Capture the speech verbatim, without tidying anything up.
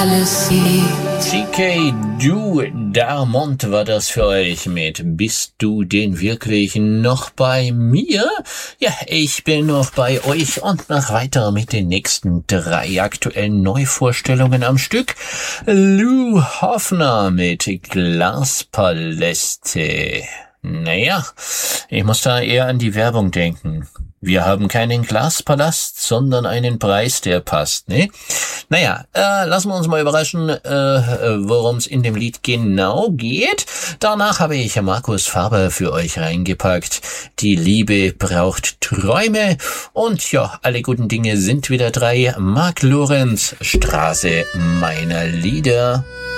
C K Du Darmont war das für euch mit Bist du denn wirklich noch bei mir? Ja, ich bin noch bei euch und mach weiter mit den nächsten drei aktuellen Neuvorstellungen am Stück. Lou Hoffner mit Glaspaläste. Naja, ich muss da eher an die Werbung denken. Wir haben keinen Glaspalast, sondern einen Preis, der passt, ne? Naja, äh, lassen wir uns mal überraschen, äh, worum es in dem Lied genau geht. Danach habe ich Markus Faber für euch reingepackt. Die Liebe braucht Träume. Und ja, alle guten Dinge sind wieder drei. Mark Lorenz, Straße meiner Lieder.